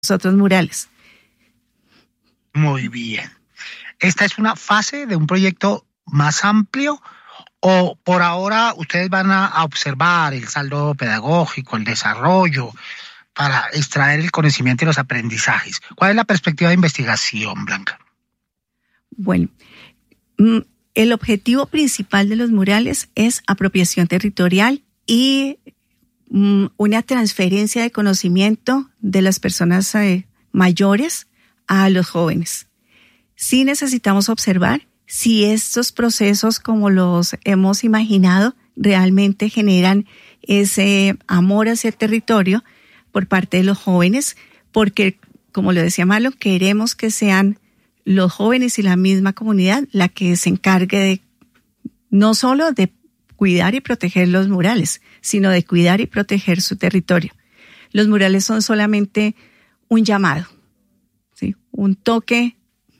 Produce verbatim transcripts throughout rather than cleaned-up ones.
otros murales. Muy bien. ¿Esta es una fase de un proyecto más amplio o por ahora ustedes van a observar el saldo pedagógico, el desarrollo, para extraer el conocimiento y los aprendizajes? ¿Cuál es la perspectiva de investigación, Blanca? Bueno, el objetivo principal de los murales es apropiación territorial y una transferencia de conocimiento de las personas eh, mayores a los jóvenes. Sí necesitamos observar si estos procesos, como los hemos imaginado, realmente generan ese amor hacia el territorio por parte de los jóvenes, porque, como lo decía Marlon, queremos que sean los jóvenes y la misma comunidad la que se encargue de no solo de cuidar y proteger los murales, sino de cuidar y proteger su territorio. Los murales son solamente un llamado, ¿sí? Un toque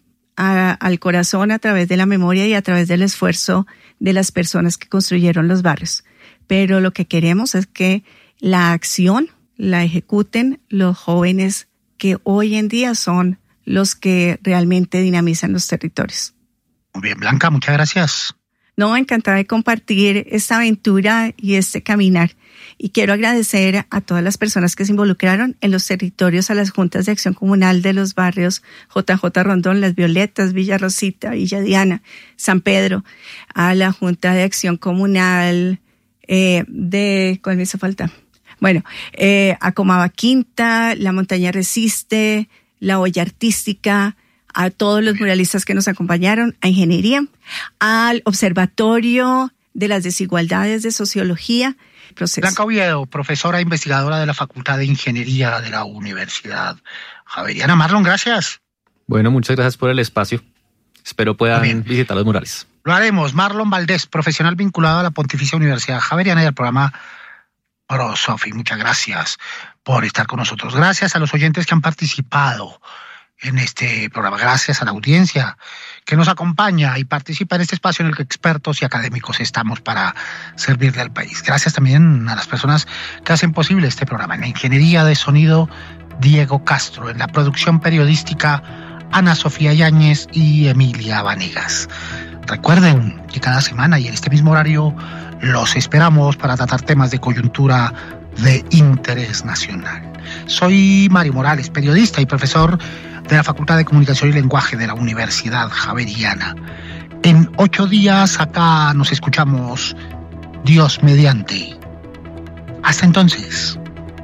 a, al corazón a través de la memoria y a través del esfuerzo de las personas que construyeron los barrios. Pero lo que queremos es que la acción la ejecuten los jóvenes que hoy en día son los que realmente dinamizan los territorios. Muy bien, Blanca, muchas gracias. No, encantada de compartir esta aventura y este caminar. Y quiero agradecer a todas las personas que se involucraron en los territorios, a las juntas de acción comunal de los barrios J J Rondón, Las Violetas, Villa Rosita, Villa Diana, San Pedro, a la Junta de Acción Comunal eh, de... ¿Cuál me hizo falta? Bueno, eh, a Comaba Quinta, La Montaña Resiste, La Olla Artística, a todos los muralistas que nos acompañaron, a Ingeniería, al Observatorio de las Desigualdades de Sociología. Proceso. Blanca Oviedo, profesora e investigadora de la Facultad de Ingeniería de la Universidad Javeriana. Marlon, gracias. Bueno, muchas gracias por el espacio. Espero puedan visitar los murales. Lo haremos. Marlon Valdés, profesional vinculado a la Pontificia Universidad Javeriana y al programa ProSofi. Muchas gracias por estar con nosotros. Gracias a los oyentes que han participado en este programa. Gracias a la audiencia que nos acompaña y participa en este espacio en el que expertos y académicos estamos para servirle al país. Gracias también a las personas que hacen posible este programa. En la ingeniería de sonido, Diego Castro. En la producción periodística, Ana Sofía Yáñez y Emilia Vanegas. Recuerden que cada semana y en este mismo horario los esperamos para tratar temas de coyuntura de interés nacional. Soy Mario Morales, periodista y profesor de la Facultad de Comunicación y Lenguaje de la Universidad Javeriana. En ocho días acá nos escuchamos, Dios mediante. Hasta entonces.